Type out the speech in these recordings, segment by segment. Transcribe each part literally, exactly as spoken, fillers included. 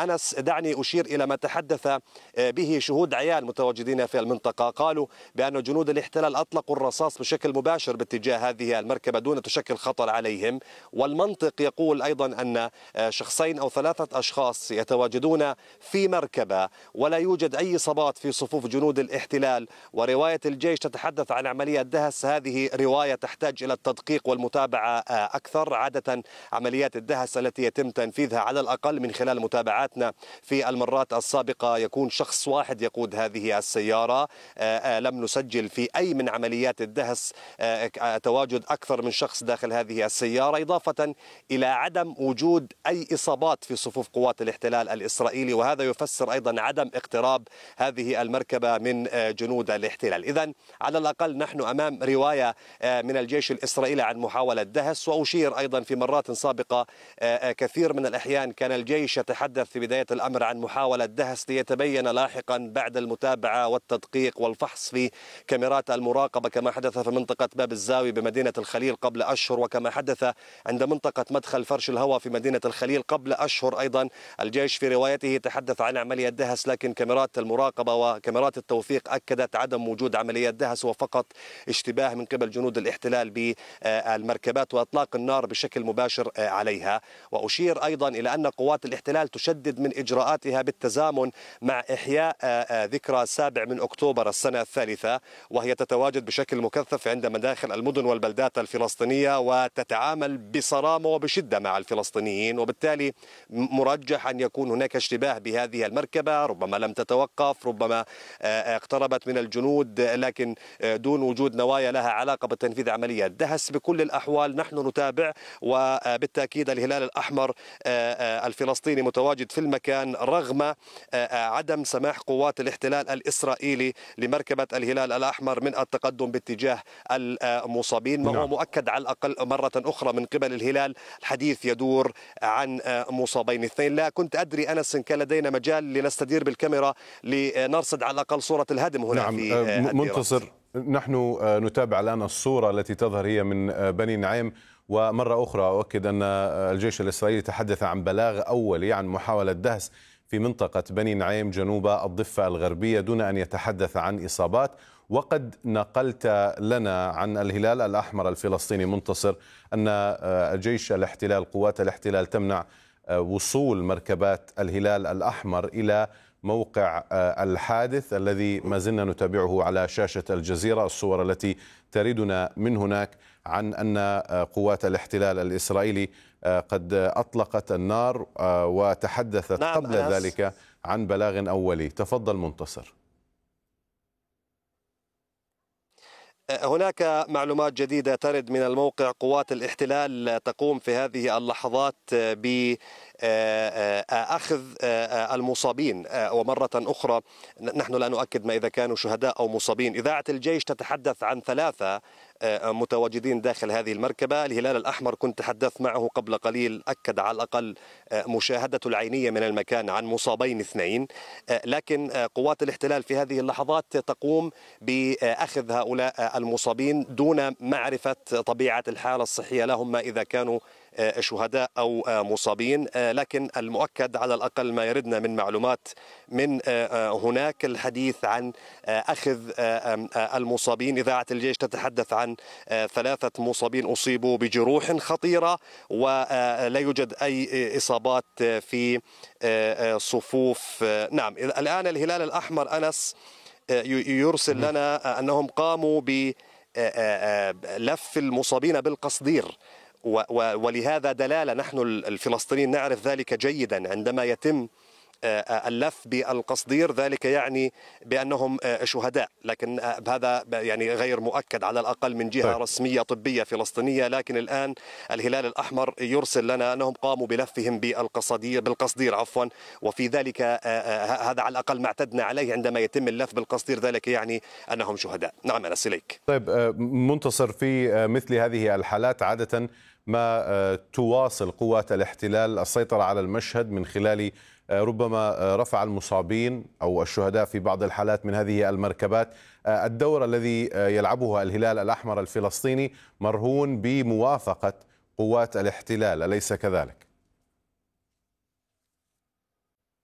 أنس دعني أشير إلى ما تحدث به شهود عيان متواجدين في المنطقة. قالوا بأن جنود الاحتلال أطلقوا الرصاص بشكل مباشر باتجاه هذه المركبة دون تشكل خطر عليهم، والمنطق يقول أيضا أن شخصين أو ثلاثة أشخاص يتواجدون في مركبة ولا يوجد أي إصابات في صفوف جنود الاحتلال. ورواية الجيش تتحدث عن عملية دهس، هذه رواية تحتاج إلى التدقيق والمتابعة أكثر. عادة عمليات الدهس التي يتم تنفيذها على الأقل من خلال متابعاتنا في المرات السابقة يكون شخص واحد يقود هذه السيارة. لم نسجل في أي من عمليات الدهس تواجد أكثر من شخص داخل هذه السيارة، إضافة إلى عدم وجود أي إصابات في صفوف قوات الاحتلال الإسرائيلي، وهذا يفسر أيضا عدم اقتراب هذه المركبة من جنود الاحتلال. إذن على الأقل نحن أمام رواية من الجيش الإسرائيلي عن محاولة دهس. وأشير أيضا في مرات سابقة كثير من الأحيان كان الجيش يتحدث في بداية الأمر عن محاولة دهس ليتبين لاحقا بعد المتابعة والتدقيق والفحص في كاميرات المراقبة، كما حدث في منطقة باب الزاوي بمدينة الخليل قبل أشهر، وكما حدث عند منطقة مدخل فرش الهواء في مدينة الخليل قبل أشهر. أيضا الجيش في روايته تحدث عن عملية دهس، لكن كاميرات المراقبة وكاميرات التوثيق أكدت عدم وجود عملية دهس وفقط اشتباه من قبل جنود الاحتلال بالمركبات وإطلاق النار بشكل مباشر عليها. وأشير أيضا إلى أن قوات الاحتلال تشدد من إجراءاتها بالتزامن مع إحياء ذكرى السابع من أكتوبر السنة الثالثة، وهي تتواجد بشكل مكثف عند مداخل المدن والبلدات الفلسطينية وتتعامل بصرامة وبشدة مع الفلسطينيين، وبالتالي مرجح أن يكون هناك اشتباه بهذه المركبة، ربما لم تتوقف، ربما اقتربت من الجنود لكن دون وجود نوايا لها علاقة بتنفيذ عملية دهس. بكل الأحوال نحن نتابع، وبالتأكيد الهلال الأحمر الفلسطيني متواجد في المكان رغم عدم سماح قوات الاحتلال الإسرائيلي لمركبة الهلال الأحمر من التقدم باتجاه المصابين، ما هو مؤكد على الأقل مرة أخرى من قبل الهلال. الحديث يدور عن مصابين اثنين. لا كنت أدري أنس إن كان لدينا مجال لنستدير بالكاميرا لنرصد على الأقل صورة الهدم هنا. نعم في منتصر، نحن نتابع الآن الصورة التي تظهر هي من بني نعيم، ومرة أخرى أؤكد أن الجيش الإسرائيلي تحدث عن بلاغ أولي عن محاولة دهس في منطقة بني نعيم جنوب الضفة الغربية دون أن يتحدث عن إصابات. وقد نقلت لنا عن الهلال الأحمر الفلسطيني منتصر أن جيش الاحتلال قوات الاحتلال تمنع وصول مركبات الهلال الأحمر إلى موقع الحادث الذي ما زلنا نتابعه على شاشة الجزيرة. الصور التي تريدنا من هناك عن أن قوات الاحتلال الإسرائيلي قد أطلقت النار وتحدثت نعم قبل أنس. ذلك عن بلاغ أولي. تفضل منتصر. هناك معلومات جديدة ترد من الموقع. قوات الاحتلال تقوم في هذه اللحظات بأخذ المصابين، ومرة أخرى نحن لا نؤكد ما إذا كانوا شهداء أو مصابين. إذاعة الجيش تتحدث عن ثلاثة متواجدين داخل هذه المركبة. الهلال الأحمر كنت تحدثت معه قبل قليل، أكد على الأقل مشاهدته العينية من المكان عن مصابين اثنين، لكن قوات الاحتلال في هذه اللحظات تقوم بأخذ هؤلاء المصابين دون معرفة طبيعة الحالة الصحية لهم، ما إذا كانوا شهداء أو مصابين. لكن المؤكد على الأقل ما يردنا من معلومات من هناك الحديث عن أخذ المصابين. إذاعة الجيش تتحدث عن ثلاثة مصابين أصيبوا بجروح خطيرة ولا يوجد أي إصابات في صفوف. نعم الآن الهلال الأحمر أنس يرسل لنا أنهم قاموا بلف المصابين بالقصدير، ولهذا دلالة نحن الفلسطينيين نعرف ذلك جيدا. عندما يتم اللف بالقصدير ذلك يعني بأنهم شهداء، لكن هذا يعني غير مؤكد على الأقل من جهة رسمية طبية فلسطينية. لكن الآن الهلال الأحمر يرسل لنا أنهم قاموا بلفهم بالقصدير بالقصدير عفوا وفي ذلك هذا على الأقل ما اعتدنا عليه. عندما يتم اللف بالقصدير ذلك يعني أنهم شهداء. نعم أنس إليك. طيب منتصر، في مثل هذه الحالات عادة ما تواصل قوات الاحتلال السيطرة على المشهد من خلال ربما رفع المصابين أو الشهداء في بعض الحالات من هذه المركبات. الدور الذي يلعبه الهلال الأحمر الفلسطيني مرهون بموافقة قوات الاحتلال، أليس كذلك؟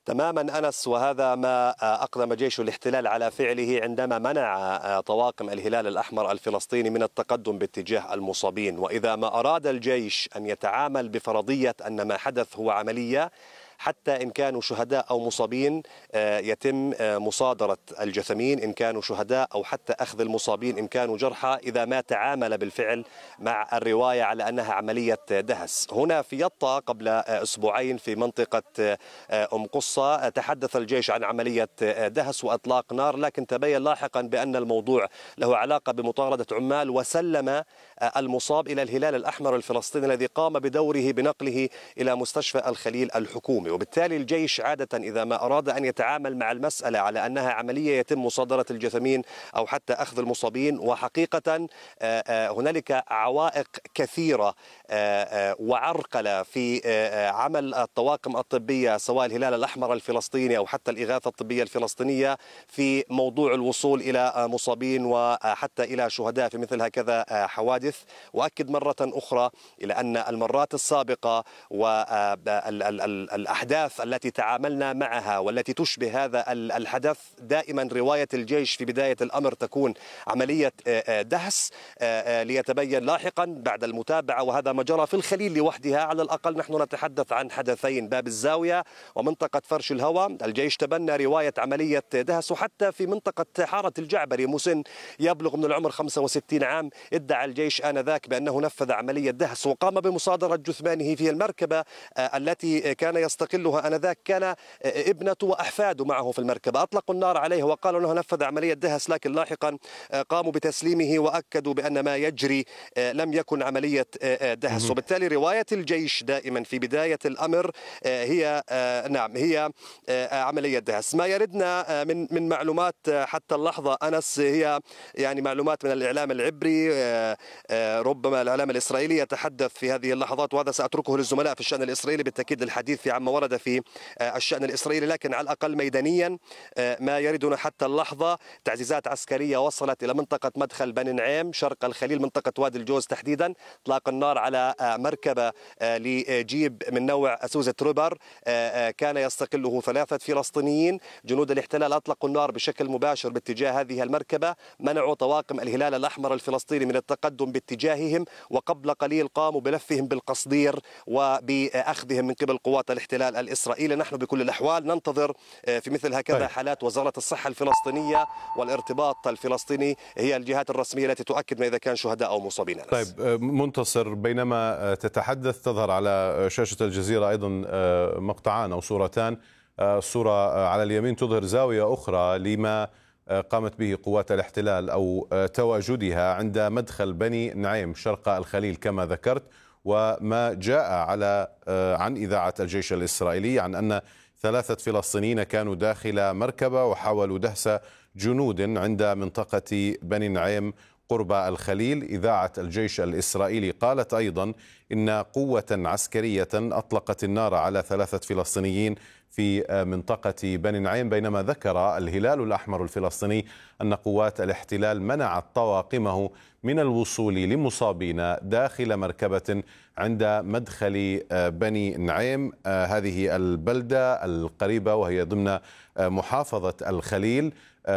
تماما أنس، وهذا ما أقدم جيش الاحتلال على فعله عندما منع طواقم الهلال الأحمر الفلسطيني من التقدم باتجاه المصابين. وإذا ما أراد الجيش أن يتعامل بفرضية أن ما حدث هو عملية، حتى إن كانوا شهداء أو مصابين يتم مصادرة الجثمين إن كانوا شهداء، أو حتى أخذ المصابين إن كانوا جرحى، إذا ما تعامل بالفعل مع الرواية على أنها عملية دهس. هنا في يطا قبل أسبوعين في منطقة أم قصة تحدث الجيش عن عملية دهس وإطلاق نار، لكن تبين لاحقا بأن الموضوع له علاقة بمطاردة عمال، وسلم المصاب إلى الهلال الأحمر الفلسطيني الذي قام بدوره بنقله إلى مستشفى الخليل الحكومي. وبالتالي الجيش عادة إذا ما أراد أن يتعامل مع المسألة على أنها عملية يتم مصادرة الجثمين أو حتى أخذ المصابين، وحقيقة هنالك عوائق كثيرة وعرقلة في عمل الطواقم الطبية سواء الهلال الأحمر الفلسطيني أو حتى الإغاثة الطبية الفلسطينية في موضوع الوصول إلى مصابين وحتى إلى شهداء في مثل هكذا حوادث. وأكد مرة أخرى إلى أن المرات السابقة والأحداث الأحداث التي تعاملنا معها والتي تشبه هذا الحدث دائما رواية الجيش في بداية الأمر تكون عملية دهس، ليتبين لاحقا بعد المتابعة، وهذا ما جرى في الخليل لوحدها. على الأقل نحن نتحدث عن حدثين، باب الزاوية ومنطقة فرش الهوى، الجيش تبنى رواية عملية دهس. وحتى في منطقة حارة الجعبري مسن يبلغ من العمر خمسة وستين عام ادعى الجيش آنذاك بأنه نفذ عملية دهس وقام بمصادرة جثمانه في المركبة التي كان يستقلها آنذاك. كان ابنته وأحفاده معه في المركبة، أطلقوا النار عليه وقالوا أنه نفذ عملية دهس، لكن لاحقا قاموا بتسليمه وأكدوا بأن ما يجري لم يكن عملية دهس. وبالتالي رواية الجيش دائما في بداية الأمر هي نعم هي عملية دهس. ما يردنا من من معلومات حتى اللحظة أنس هي يعني معلومات من الإعلام العبري، ربما الإعلام الإسرائيلي يتحدث في هذه اللحظات، وهذا سأتركه للزملاء في الشأن الإسرائيلي بالتأكيد للحديث في عما ورد في الشأن الإسرائيلي، لكن على الأقل ميدانيا ما يردنا حتى اللحظة تعزيزات عسكرية وصلت إلى منطقة مدخل بني نعيم شرق الخليل، منطقة وادي الجوز تحديدا، اطلاق النار على مركبة لجيب من نوع أسوزة روبر كان يستقله ثلاثة فلسطينيين. جنود الاحتلال أطلقوا النار بشكل مباشر باتجاه هذه المركبة، منعوا طواقم الهلال الأحمر الفلسطيني من التقدم باتجاههم، وقبل قليل قاموا بلفهم بالقصدير وبأخذهم من قبل قوات الاحتلال الإسرائيلي. نحن بكل الأحوال ننتظر في مثل هكذا طيب. حالات وزارة الصحة الفلسطينية والارتباط الفلسطيني هي الجهات الرسمية التي تؤكد ما إذا كان شهداء أو مصابين. طيب منتصر، بينما تتحدث تظهر على شاشة الجزيرة أيضا مقطعان أو صورتان. الصورة على اليمين تظهر زاوية أخرى لما قامت به قوات الاحتلال أو تواجدها عند مدخل بني نعيم شرق الخليل كما ذكرت، وما جاء على عن إذاعة الجيش الإسرائيلي عن أن ثلاثة فلسطينيين كانوا داخل مركبة وحاولوا دهس جنود عند منطقة بني نعيم قرب الخليل. إذاعة الجيش الإسرائيلي قالت أيضا إن قوة عسكرية أطلقت النار على ثلاثة فلسطينيين في منطقة بني نعيم، بينما ذكر الهلال الأحمر الفلسطيني أن قوات الاحتلال منعت طواقمه من الوصول لمصابين داخل مركبة عند مدخل بني نعيم، هذه البلدة القريبة وهي ضمن محافظة الخليل.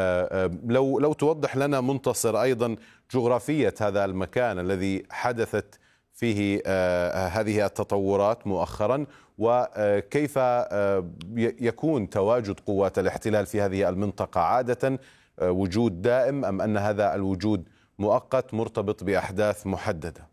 لو لو توضح لنا منتصر أيضا جغرافية هذا المكان الذي حدثت فيه هذه التطورات مؤخرا، وكيف يكون تواجد قوات الاحتلال في هذه المنطقة عادة، وجود دائم أم أن هذا الوجود مؤقت مرتبط بأحداث محددة؟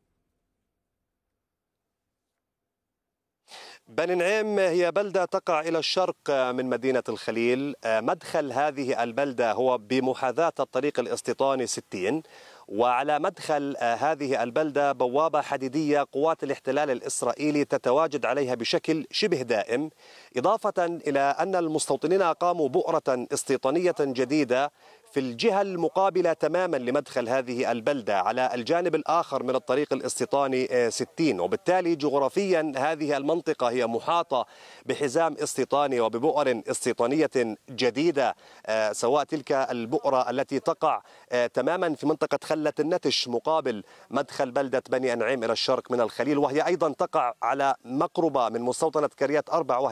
بني نعيم هي بلدة تقع إلى الشرق من مدينة الخليل. مدخل هذه البلدة هو بمحاذاة الطريق الاستيطاني ستين، وعلى مدخل هذه البلدة بوابة حديدية قوات الاحتلال الإسرائيلي تتواجد عليها بشكل شبه دائم، إضافة إلى أن المستوطنين قاموا بؤرة استيطانية جديدة في الجهة المقابلة تماما لمدخل هذه البلدة على الجانب الآخر من الطريق الاستيطاني ستين، وبالتالي جغرافيا هذه المنطقة هي محاطة بحزام استيطاني وببؤر استيطانية جديدة، سواء تلك البؤرة التي تقع تماما في منطقة خلة النتش مقابل مدخل بلدة بني نعيم إلى الشرق من الخليل، وهي أيضا تقع على مقربة من مستوطنة كريات أربع